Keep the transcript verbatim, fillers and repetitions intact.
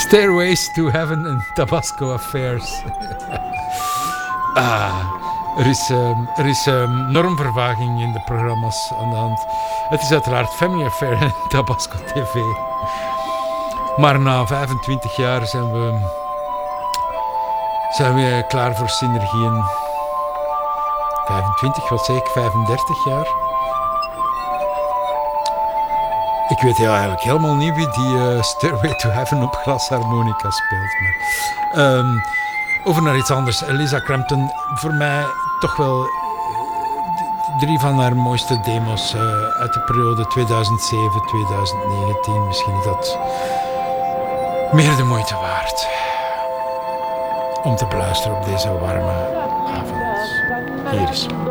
Stairways to Heaven en Tabasco Affairs. ah, er is, um, er is um, normvervaging in de programma's aan de hand. Het is uiteraard Family Affair en Tabasco T V. Maar na vijfentwintig jaar zijn we, zijn we klaar voor synergieën. vijfentwintig, wat zeg ik? vijfendertig jaar. Ik weet ja, eigenlijk helemaal niet wie die uh, Stairway to Heaven op glasharmonica speelt. Maar, um, over naar iets anders. Lisa Crampton, voor mij toch wel uh, drie van haar mooiste demos uh, uit de periode tweeduizend zeven tot tweeduizend negentien. Misschien is dat meer de moeite waard om te beluisteren op deze warme avond. Hier is